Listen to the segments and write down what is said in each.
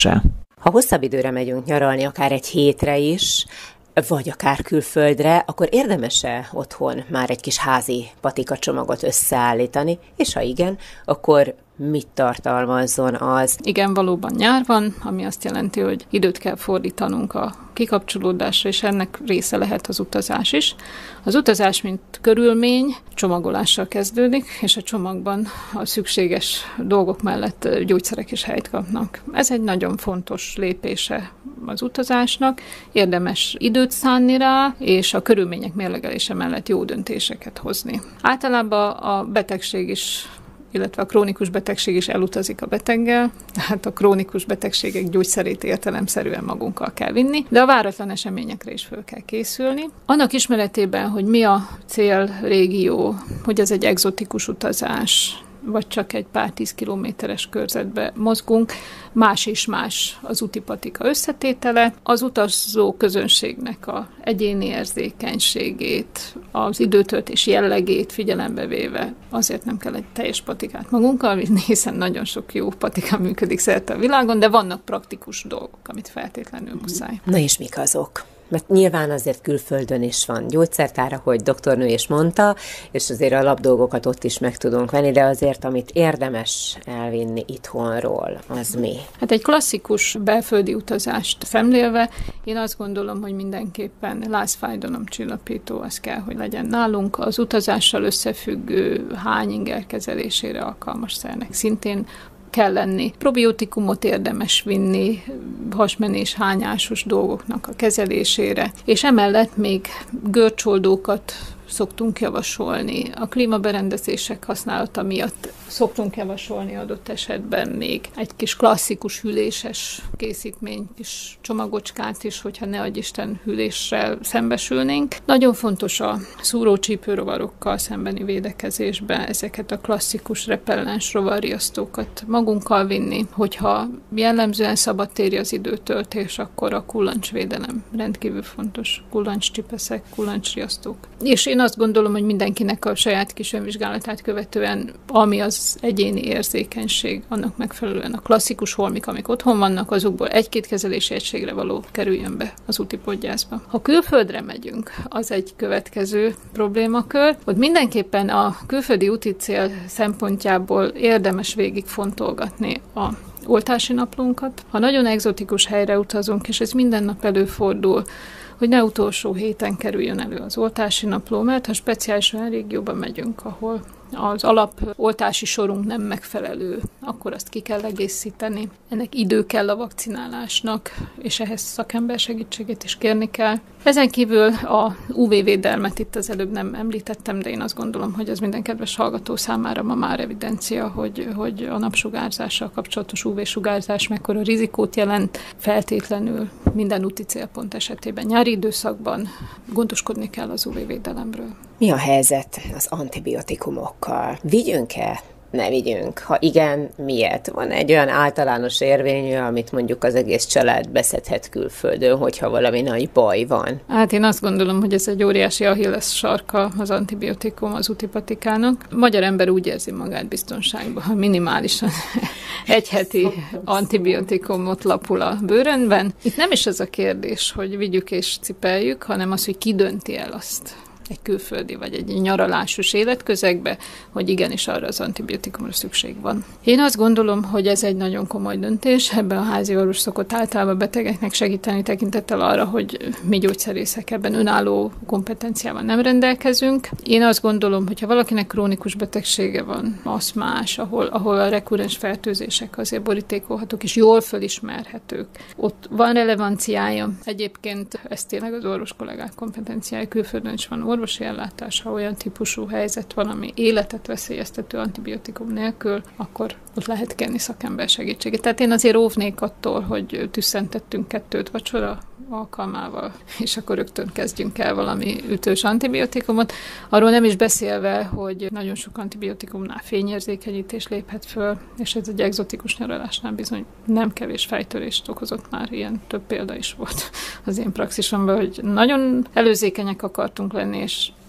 Ha hosszabb időre megyünk nyaralni, akár egy hétre is, vagy akár külföldre, akkor érdemes-e otthon már egy kis házi patikacsomagot összeállítani, és ha igen, akkor mit tartalmazzon az? Igen, valóban nyár van, ami azt jelenti, hogy időt kell fordítanunk a kikapcsolódásra, és ennek része lehet az utazás is. Az utazás, mint körülmény, csomagolással kezdődik, és a csomagban a szükséges dolgok mellett gyógyszerek is helyt kapnak. Ez egy nagyon fontos lépése az utazásnak, érdemes időt szánni rá, és a körülmények mérlegelése mellett jó döntéseket hozni. Általában a betegség is, illetve a krónikus betegség is elutazik a beteggel, tehát a krónikus betegségek gyógyszerét értelemszerűen magunkkal kell vinni, de a váratlan eseményekre is föl kell készülni. Annak ismeretében, hogy mi a célrégió, hogy ez egy egzotikus utazás, vagy csak egy pár 10 kilométeres körzetbe mozgunk, más és más az útipatika összetétele, az utazó közönségnek a egyéni érzékenységét, az időtöltés jellegét figyelembe véve azért nem kell egy teljes patikát magunkkal vinni, hiszen nagyon sok jó patika működik szerte a világon, de vannak praktikus dolgok, amit feltétlenül muszáj. Na és mik azok? Mert nyilván azért külföldön is van gyógyszertár, ahogy doktornő is mondta, és azért alapdolgokat ott is meg tudunk venni, de azért, amit érdemes elvinni itthonról, az mi? Hát egy klasszikus belföldi utazást szemlélve, én azt gondolom, hogy mindenképpen lázfájdalomcsillapító az kell, hogy legyen nálunk. Az utazással összefüggő hányinger kezelésére alkalmas szernek szintén kell lenni. Probiotikumot érdemes vinni, hasmenés, hányásos dolgoknak a kezelésére, és emellett még görcsoldókat szoktunk javasolni. A klímaberendezések használata miatt szoktunk javasolni adott esetben még egy kis klasszikus hűléses készítmény, kis csomagocskát is, hogyha ne adj Isten hűléssel szembesülnénk. Nagyon fontos a szúrócsípőrovarokkal szembeni védekezésben ezeket a klasszikus repellens rovarriasztókat magunkkal vinni, hogyha jellemzően szabadtéri az időtöltés, akkor a kullancsvédelem rendkívül fontos. Kullancscsipeszek, kullancsriasztók. És én azt gondolom, hogy mindenkinek a saját kis önvizsgálatát követően, ami az egyéni érzékenység, annak megfelelően a klasszikus holmik, amik otthon vannak, azokból egy-két kezelési egységre való kerüljön be az útipodgyászba. Ha külföldre megyünk, az egy következő problémakör, hogy mindenképpen a külföldi úti cél szempontjából érdemes végig fontolgatni a oltási naplónkat. Ha nagyon egzotikus helyre utazunk, és ez minden nap előfordul, hogy ne utolsó héten kerüljön elő az oltási napló, mert ha speciális olyan régióba megyünk, ahol az alapoltási sorunk nem megfelelő, akkor azt ki kell egészíteni. Ennek idő kell a vakcinálásnak, és ehhez szakember segítségét is kérni kell. Ezen kívül a UV-védelmet itt az előbb nem említettem, de én azt gondolom, hogy az minden kedves hallgató számára ma már evidencia, hogy a napsugárzással kapcsolatos UV-sugárzás mekkora rizikót jelent. Feltétlenül minden úti célpont esetében nyári időszakban gondoskodni kell az UV-védelemről. Mi a helyzet az antibiotikumokkal? Vigyünk-e? Ne vigyünk. Ha igen, miért? Van egy olyan általános érvényű, amit mondjuk az egész család beszedhet külföldön, hogyha valami nagy baj van. Hát én azt gondolom, hogy ez egy óriási Achilles sarka az antibiotikum az útipatikának. A magyar ember úgy érzi magát biztonságban, ha minimálisan egy heti antibiotikumot lapul a bőrönben. Itt nem is ez a kérdés, hogy vigyük és cipeljük, hanem az, hogy ki dönti el azt egy külföldi vagy egy nyaralásos életközegbe, hogy igenis arra az antibiotikumra szükség van. Én azt gondolom, hogy ez egy nagyon komoly döntés. Ebben a házi orvos szokott általában betegeknek segíteni tekintettel arra, hogy mi gyógyszerészek ebben önálló kompetenciával nem rendelkezünk. Én azt gondolom, hogy ha valakinek krónikus betegsége van, aszmás, ahol a rekurrens fertőzések azért borítékolhatók és jól fölismerhetők, ott van relevanciája. Egyébként ez tényleg az orvos kollégák kompetenciája, külföldön is van orvosi ellátás, ha olyan típusú helyzet van, ami életet veszélyeztető antibiotikum nélkül, akkor ott lehet kérni szakember segítségét. Tehát én azért óvnék attól, hogy tüsszentettünk 2 vacsora alkalmával, és akkor rögtön kezdjünk el valami ütős antibiotikumot. Arról nem is beszélve, hogy nagyon sok antibiotikumnál fényérzékenyítés léphet föl, és ez egy egzotikus nyaralásnál bizony nem kevés fejtörést okozott már, ilyen több példa is volt az én praxisomban, hogy nagyon előzékenyek akartunk lenni, és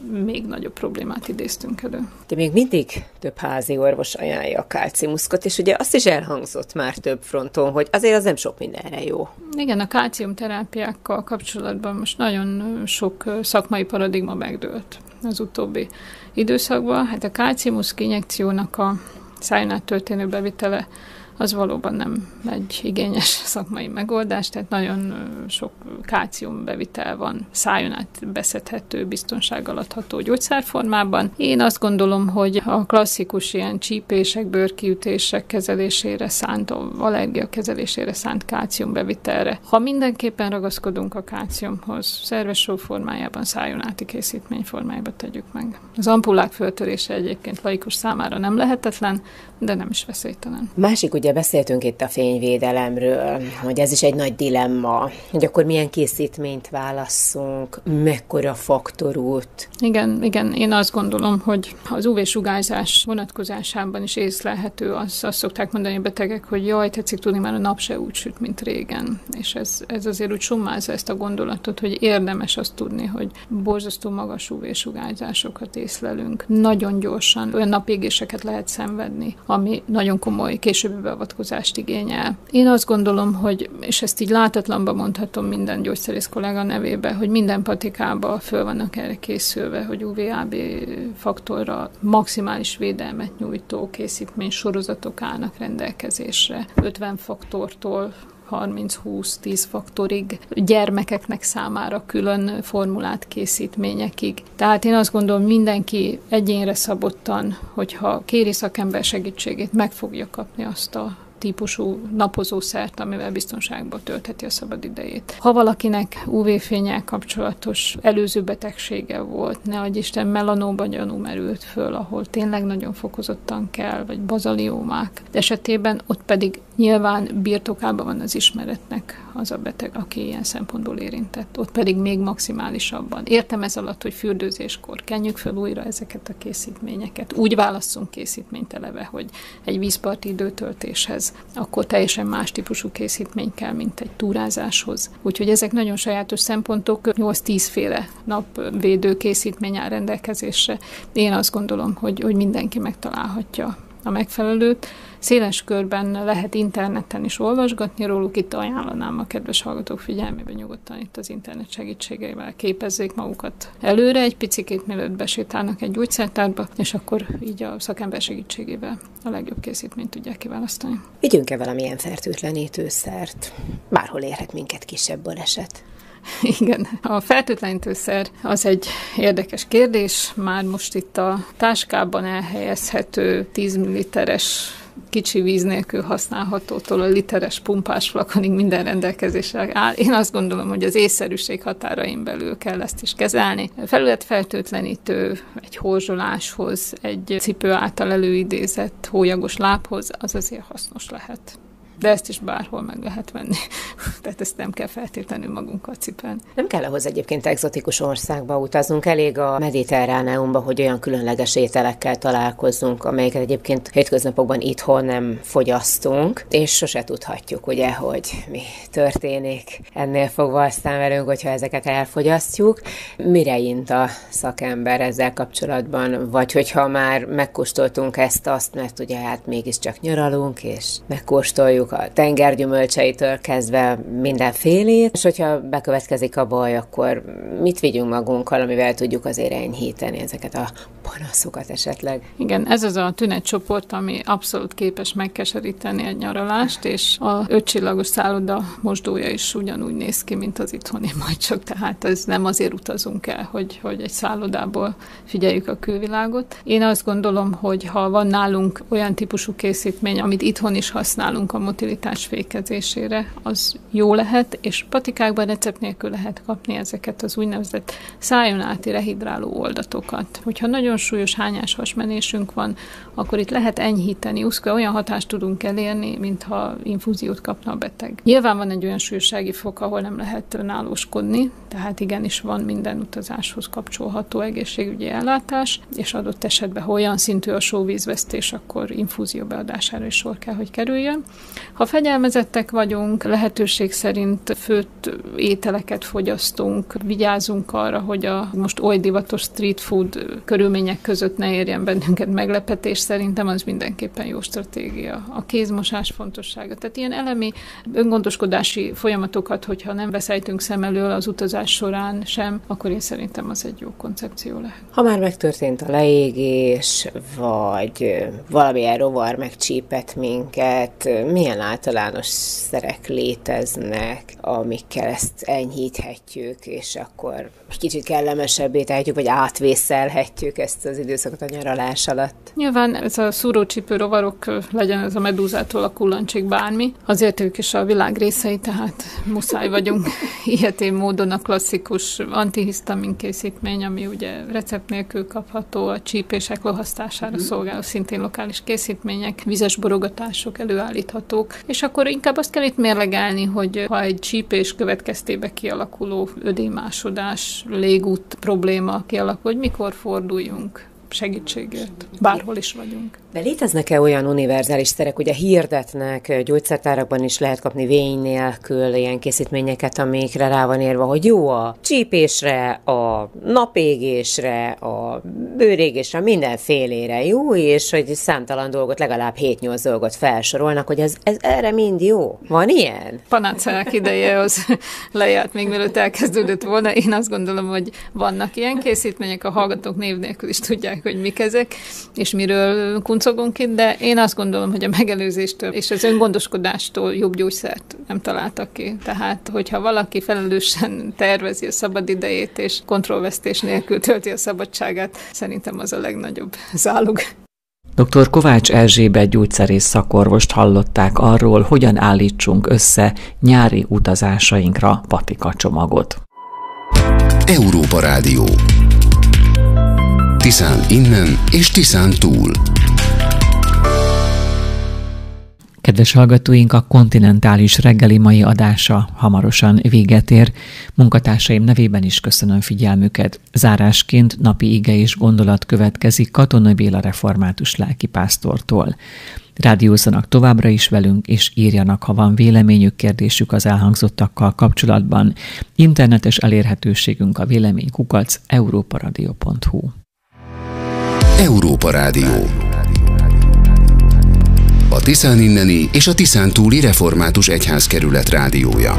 még nagyobb problémát idéztünk elő. De még mindig több házi orvos ajánlja a kálciumuszkot, és ugye azt is elhangzott már több fronton, hogy azért az nem sok mindenre jó. Igen, a kálciumterápiákkal kapcsolatban most nagyon sok szakmai paradigma megdőlt az utóbbi időszakban. Hát a kálciumuszk injekciónak a szájon át történő bevitele az valóban nem egy igényes szakmai megoldás, tehát nagyon sok kálciumbevitel van szájon át beszedhető, biztonsággal adható gyógyszerformában. Én azt gondolom, hogy a klasszikus ilyen csípések, bőrkiütések kezelésére szánt, allergia kezelésére szánt kálciumbevitelre, ha mindenképpen ragaszkodunk a kálciumhoz, szerves só formájában, szájon áti készítmény formájában tegyük meg. Az ampullák föltörése egyébként laikus számára nem lehetetlen, de nem is veszélytelen. Másik, ugye beszéltünk itt a fényvédelemről, hogy ez is egy nagy dilemma, hogy akkor milyen készítményt válasszunk, mekkora faktorút. Igen, én azt gondolom, hogy az UV-sugárzás vonatkozásában is észlelhető, azt szokták mondani a betegek, hogy jaj, tetszik tudni, már a nap se úgy süt, mint régen. És ez azért úgy summázza ezt a gondolatot, hogy érdemes azt tudni, hogy borzasztó magas UV-sugárzásokat észlelünk. Nagyon gyorsan olyan napégéseket lehet szenvedni, ami nagyon komoly későbbi beavatkozást igényel. Én azt gondolom, hogy, és ezt így látatlanban mondhatom minden gyógyszerész kollega nevébe, hogy minden patikába föl vannak erre készülve, hogy UVAB faktorra maximális védelmet nyújtó készítmény sorozatok állnak rendelkezésre. 50 faktortól 30-20-10 faktorig, gyermekeknek számára külön formulált készítményekig. Tehát én azt gondolom, mindenki egyénre szabottan, hogyha kéri szakember segítségét, meg fogja kapni azt a típusú napozószert, amivel biztonságban töltheti a szabad idejét. Ha valakinek UV-fénnyel kapcsolatos előző betegsége volt, ne adj Isten, melanóma gyanú merült föl, ahol tényleg nagyon fokozottan kell, vagy bazaliómák esetében, ott pedig nyilván birtokában van az ismeretnek az a beteg, aki ilyen szempontból érintett. Ott pedig még maximálisabban. Értem ez alatt, hogy fürdőzéskor kenjük fel újra ezeket a készítményeket. Úgy válasszunk készítményt eleve, hogy egy vízparti időtöltéshez akkor teljesen más típusú készítmény kell, mint egy túrázáshoz. Úgyhogy ezek nagyon sajátos szempontok, 8-10 féle napvédő készítmény áll rendelkezésre. Én azt gondolom, hogy mindenki megtalálhatja a megfelelőt. Széles körben lehet interneten is olvasgatni róluk, itt ajánlanám a kedves hallgatók figyelmébe nyugodtan itt az internet segítségével képezzék magukat előre, egy picikét mielőtt besétálnak egy gyógyszertárba, és akkor így a szakember segítségével a legjobb készítményt tudják kiválasztani. Vigyünk-e valamilyen fertőtlenítőszert? Bárhol érhet minket kisebb baleset. Igen, a fertőtlenítőszer az egy érdekes kérdés. Már most itt a táskában elhelyezhető 10 ml-es kicsi víz nélkül használhatótól a literes pumpás flakonig minden rendelkezésre áll. Én azt gondolom, hogy az észszerűség határain belül kell ezt is kezelni. Felületfertőtlenítő egy horzsoláshoz, egy cipő által előidézett hólyagos lábhoz, az azért hasznos lehet. De ezt is bárhol meg lehet venni. Tehát ezt nem kell feltétlenül magunkkal cipelni. Nem kell ahhoz egyébként egzotikus országba utaznunk, elég a Mediterráneumba, hogy olyan különleges ételekkel találkozzunk, amelyeket egyébként hétköznapokban itthon nem fogyasztunk, és sose tudhatjuk, ugye, hogy mi történik ennél fogva aztán velünk, hogyha ezeket elfogyasztjuk. Mire int a szakember ezzel kapcsolatban? Vagy hogyha már megkóstoltunk ezt-azt, mert ugye hát mégiscsak nyaralunk, és megkóstoljuk a tengergyümölcseitől kezdve mindenfélét, és hogyha bekövetkezik a baj, akkor mit vigyünk magunkkal, amivel tudjuk azért enyhíteni ezeket a panaszokat esetleg? Igen, ez az a tünetcsoport, ami abszolút képes megkeseríteni egy nyaralást, és a 5 csillagos szálloda mosdója is ugyanúgy néz ki, mint az itthoni, majd csak, tehát ez nem azért utazunk el, hogy egy szállodából figyeljük a külvilágot. Én azt gondolom, hogy ha van nálunk olyan típusú készítmény, amit itthon is használunk a motilitás fékezésére, az jó lehet, és patikákban recept nélkül lehet kapni ezeket az úgynevezett szájon áti rehidráló oldatokat. Hogyha nagyon súlyos hányás hasmenésünk van, akkor itt lehet enyhíteni, olyan hatást tudunk elérni, mintha infúziót kapna a beteg. Nyilván van egy olyan súlyossági fok, ahol nem lehet önállóskodni, tehát igenis van minden utazáshoz kapcsolható egészségügyi ellátás, és adott esetben, ha olyan szintű a sóvízvesztés, akkor infúzió beadására is sor kell, hogy kerüljön. Ha fegyelmezettek vagyunk, lehetőség szerint főtt ételeket fogyasztunk, vigyázunk arra, hogy a most oly divatos street food körülmények között ne érjen bennünket meglepetés, szerintem az mindenképpen jó stratégia. A kézmosás fontossága. Tehát ilyen elemi öngondoskodási folyamatokat, hogyha nem veszejtünk szem elől az utazás során sem, akkor én szerintem az egy jó koncepció lehet. Ha már megtörtént a leégés, vagy valamilyen rovar megcsípett minket, milyen általános szerek léteznek, amikkel ezt enyhíthetjük, és akkor egy kicsit kellemesebbé tehetjük, vagy átvészelhetjük ezt az időszakot a nyaralás alatt? Nyilván ez a szúrócsípő rovarok, legyen ez a medúzától a kullancsig bármi, azért ők is a világ részei, tehát muszáj vagyunk ilyetén módon a klasszikus antihisztamin készítmény, ami ugye recept nélkül kapható, a csípések lohasztására szolgáló, szintén lokális készítmények, vizes borogatások előállíthatók, és akkor inkább azt kell itt mérlegelni, hogy ha egy csípés következtébe kialakuló ödémásodás, légút probléma kialakul, hogy mikor forduljunk segítségért, bárhol is vagyunk. De léteznek-e olyan univerzális szerek, ugye hirdetnek, gyógyszertárakban is lehet kapni vény nélkül ilyen készítményeket, amikre rá van írva, hogy jó a csípésre, a napégésre, a bőrégésre, mindenfélére jó, és hogy számtalan dolgot, legalább 7-8 dolgot felsorolnak, hogy ez erre mind jó. Van ilyen? Panáceák ideje az lejárt még mielőtt elkezdődött volna. Én azt gondolom, hogy vannak ilyen készítmények, a hallgatók név nélkül is tudják, hogy mik ezek, és miről kuncogunk itt, de én azt gondolom, hogy a megelőzéstől és az öngondoskodástól jobb gyógyszert nem találtak ki. Tehát, hogyha valaki felelősen tervezi a szabadidejét, és kontrollvesztés nélkül tölti a szabadságát, szerintem az a legnagyobb zálog. Dr. Kovács Erzsébet gyógyszerész szakorvost hallották arról, hogyan állítsunk össze nyári utazásainkra patikacsomagot. Európa Rádió. Tiszán innen és Tiszán túl. Kedves hallgatóink, a kontinentális reggeli mai adása hamarosan véget ér. Munkatársaim nevében is köszönöm figyelmüket. Zárásként napi ige és gondolat következik Katona Béla református lelkipásztortól. Rádiózzanak továbbra is velünk, és írjanak, ha van véleményük, kérdésük az elhangzottakkal kapcsolatban. Internetes elérhetőségünk a vélemény@europaradio.hu. Európa Rádió. A Tiszán inneni és a Tiszán túli református egyházkerület rádiója.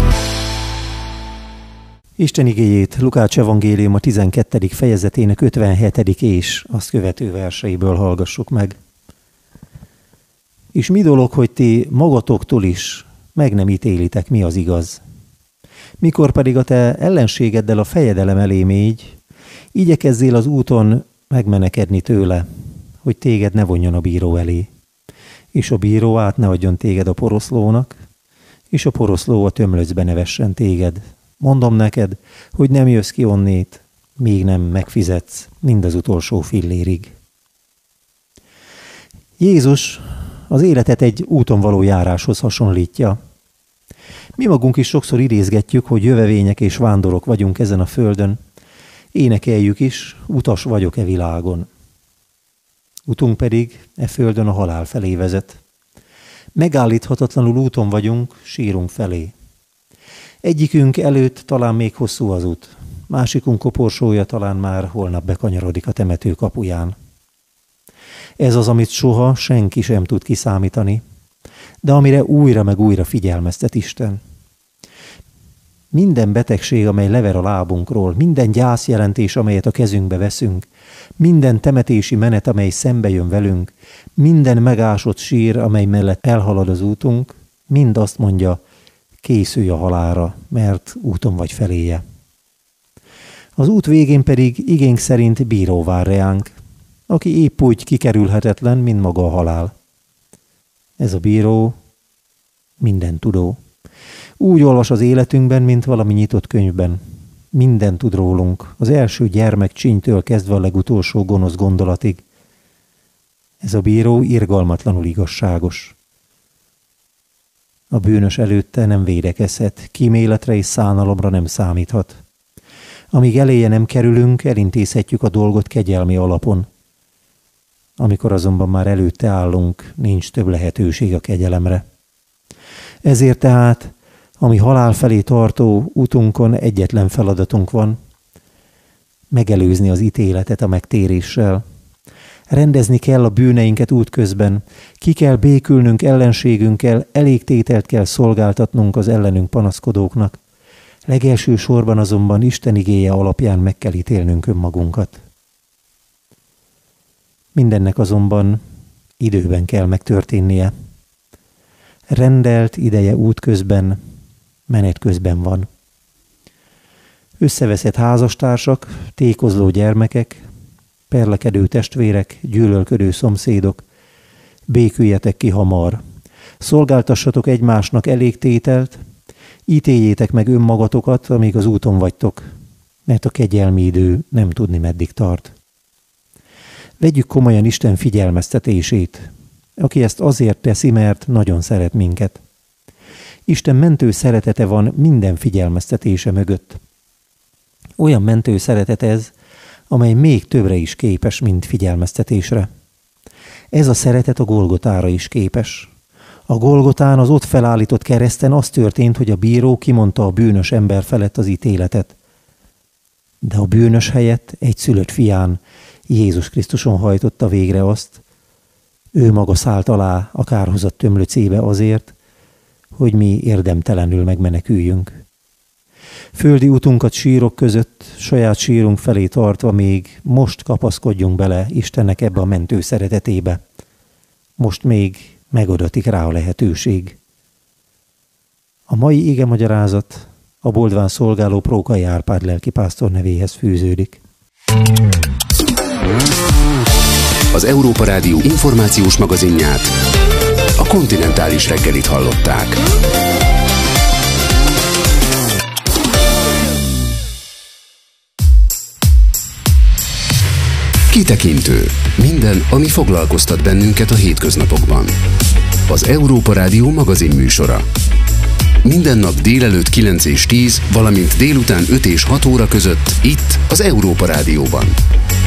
Isten igéjét Lukács evangélium a 12. fejezetének 57. és azt követő verseiből hallgassuk meg. És mi dolog, hogy ti magatoktól is meg nem ítélitek, mi az igaz? Mikor pedig a te ellenségeddel a fejedelem elé mégy, igyekezzél az úton megmenekedni tőle, hogy téged ne vonjon a bíró elé, és a bíró át ne adjon téged a poroszlónak, és a poroszló a tömlöcbe ne vessen téged. Mondom neked, hogy nem jössz ki onnét, még nem megfizetsz mind az utolsó fillérig. Jézus az életet egy úton való járáshoz hasonlítja. Mi magunk is sokszor idézgetjük, hogy jövevények és vándorok vagyunk ezen a földön, énekeljük is, utas vagyok e világon. Utunk pedig e földön a halál felé vezet. Megállíthatatlanul úton vagyunk, sírunk felé. Egyikünk előtt talán még hosszú az út, másikunk koporsója talán már holnap bekanyarodik a temető kapuján. Ez az, amit soha senki sem tud kiszámítani, de amire újra meg újra figyelmeztet Isten. Minden betegség, amely lever a lábunkról, minden gyászjelentés, amelyet a kezünkbe veszünk, minden temetési menet, amely szembe jön velünk, minden megásott sír, amely mellett elhalad az útunk, mind azt mondja, készülj a halálra, mert úton vagy feléje. Az út végén pedig igénk szerint bíró vár reánk, aki épp úgy kikerülhetetlen, mint maga a halál. Ez a bíró minden tudó. Úgy olvas az életünkben, mint valami nyitott könyvben. Minden tud rólunk, az első gyermek csínytől kezdve a legutolsó gonosz gondolatig. Ez a bíró irgalmatlanul igazságos. A bűnös előtte nem védekezhet, kíméletre és szánalomra nem számíthat. Amíg eléje nem kerülünk, elintézhetjük a dolgot kegyelmi alapon. Amikor azonban már előtte állunk, nincs több lehetőség a kegyelemre. Ezért tehát a mi halál felé tartó útunkon egyetlen feladatunk van: megelőzni az ítéletet a megtéréssel. Rendezni kell a bűneinket útközben, ki kell békülnünk ellenségünkkel, elégtételt kell szolgáltatnunk az ellenünk panaszkodóknak. Legelső sorban azonban Isten igéje alapján meg kell ítélnünk önmagunkat. Mindennek azonban időben kell megtörténnie. Rendelt ideje útközben, menet közben van. Összeveszett házastársak, tékozló gyermekek, perlekedő testvérek, gyűlölködő szomszédok, béküljetek ki hamar. Szolgáltassatok egymásnak elégtételt, ítéljétek meg önmagatokat, amíg az úton vagytok, mert a kegyelmi idő nem tudni meddig tart. Vegyük komolyan Isten figyelmeztetését, aki ezt azért teszi, mert nagyon szeret minket. Isten mentő szeretete van minden figyelmeztetése mögött. Olyan mentő szeretet ez, amely még többre is képes, mint figyelmeztetésre. Ez a szeretet a Golgotára is képes. A Golgotán, az ott felállított kereszten az történt, hogy a bíró kimondta a bűnös ember felett az ítéletet. De a bűnös helyett egy szülött fián, Jézus Krisztuson hajtotta végre azt, ő maga szállt alá a kárhozat tömlöcébe azért, hogy mi érdemtelenül megmeneküljünk. Földi utunkat sírok között, saját sírunk felé tartva még most kapaszkodjunk bele Istennek ebbe a mentő szeretetébe. Most még megadatik rá a lehetőség. A mai igemagyarázat a Boldván szolgáló Prókai Árpád lelkipásztor nevéhez fűződik. Az Európa Rádió információs magazinját, a Kontinentális reggelit hallották. Kitekintő. Minden, ami foglalkoztat bennünket a hétköznapokban. Az Európa Rádió magazin műsora. Minden nap délelőtt 9 és 10, valamint délután 5 és 6 óra között itt az Európa Rádióban.